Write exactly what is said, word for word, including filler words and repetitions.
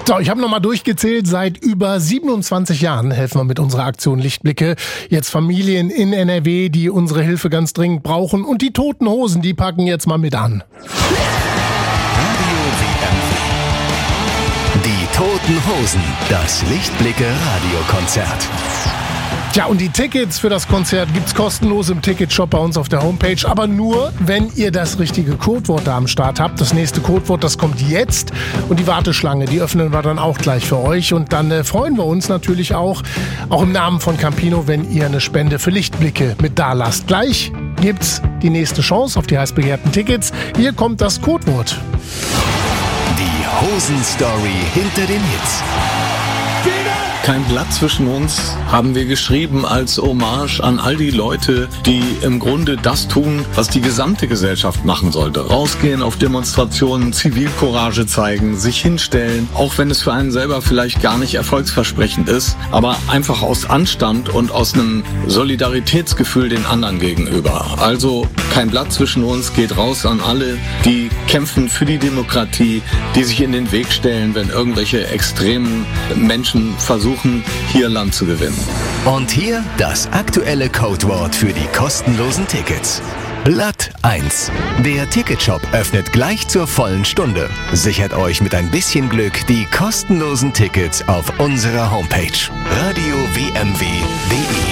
So, ich habe nochmal durchgezählt. Seit über siebenundzwanzig Jahren helfen wir mit unserer Aktion Lichtblicke jetzt Familien in N R W, die unsere Hilfe ganz dringend brauchen. Und die Toten Hosen, die packen jetzt mal mit an. Radio W M W. Die Toten Hosen. Das Lichtblicke Radiokonzert. Tja, und die Tickets für das Konzert gibt's kostenlos im Ticketshop bei uns auf der Homepage. Aber nur, wenn ihr das richtige Codewort da am Start habt. Das nächste Codewort, das kommt jetzt. Und die Warteschlange, die öffnen wir dann auch gleich für euch. Und dann äh, freuen wir uns natürlich auch, auch im Namen von Campino, wenn ihr eine Spende für Lichtblicke mit da lasst. Gleich gibt's die nächste Chance auf die heiß begehrten Tickets. Hier kommt das Codewort. Die Hosen-Story hinter den Hits. Kein Blatt zwischen uns haben wir geschrieben als Hommage an all die Leute, die im Grunde das tun, was die gesamte Gesellschaft machen sollte. Rausgehen auf Demonstrationen, Zivilcourage zeigen, sich hinstellen, auch wenn es für einen selber vielleicht gar nicht erfolgsversprechend ist, aber einfach aus Anstand und aus einem Solidaritätsgefühl den anderen gegenüber. Also kein Blatt zwischen uns geht raus an alle, die kämpfen für die Demokratie, die sich in den Weg stellen, wenn irgendwelche extremen Menschen versuchen, hier Land zu gewinnen. Und hier das aktuelle Codewort für die kostenlosen Tickets. Blatt eins. Der Ticketshop öffnet gleich zur vollen Stunde. Sichert euch mit ein bisschen Glück die kostenlosen Tickets auf unserer Homepage radio w m w punkt d e.